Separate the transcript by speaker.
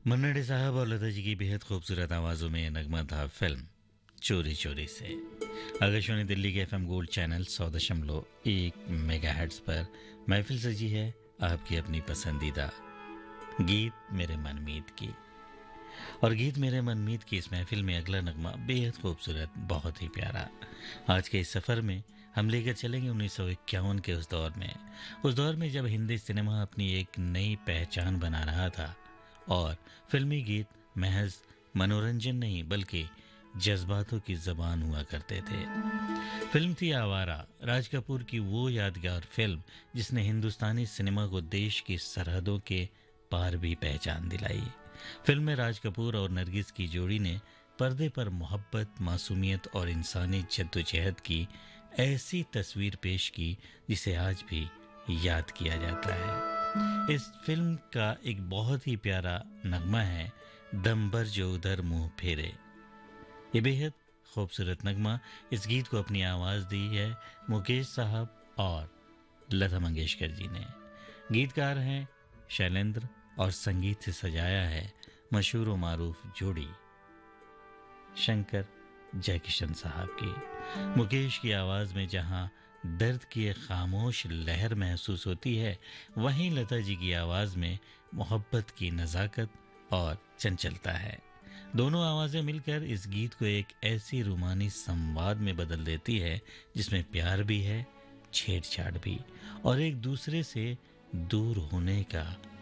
Speaker 1: मन्ना day साहब और लता जी की बेहद खूबसूरत आवाज़ों में नगमा था फिल्म चोरी चोरी से। आकाशवाणी दिल्ली के एफएम गोल्ड चैनल 100.1 मेगाहर्ट्ज़ पर महफिल सजी है आपकी अपनी पसंदीदा गीत मेरे मनमीत की। और गीत मेरे मनमीत की इस महफिल में अगला नगमा बेहद खूबसूरत, बहुत ही प्यारा। आज के इस सफ़र में हम लेकर चलेंगे 1951 के उस दौर में जब हिंदी सिनेमा अपनी एक नई पहचान बना रहा था और फिल्मी गीत महज मनोरंजन नहीं बल्कि जज्बातों की जबान हुआ करते थे। फिल्म थी आवारा, राज कपूर की वो यादगार फिल्म जिसने हिंदुस्तानी सिनेमा को देश की सरहदों के पार भी पहचान दिलाई। फिल्म में राज कपूर और नरगिस की जोड़ी ने पर्दे पर मोहब्बत, मासूमियत और इंसानी जद्दोजहद की ऐसी तस्वीर पेश की जिसे आज भी याद किया जाता है। इस फिल्म का एक बहुत ही प्यारा नगमा है, दम भर जो उधर मुंह फेरे। ये बेहद खूबसूरत नगमा, इस गीत को अपनी आवाज़ दी है मुकेश साहब और लता मंगेशकर जी ने। गीतकार हैं शैलेंद्र और संगीत से सजाया है मशहूर व मारूफ जोड़ी शंकर जयकिशन साहब की। मुकेश की आवाज़ में जहां दर्द की एक खामोश लहर महसूस होती है, वहीं लता जी की आवाज़ में मोहब्बत की नज़ाकत और चंचलता है। दोनों आवाज़ें मिलकर इस गीत को एक ऐसी रूमानी संवाद में बदल देती है जिसमें प्यार भी है, छेड़छाड़ भी और एक दूसरे से दूर होने का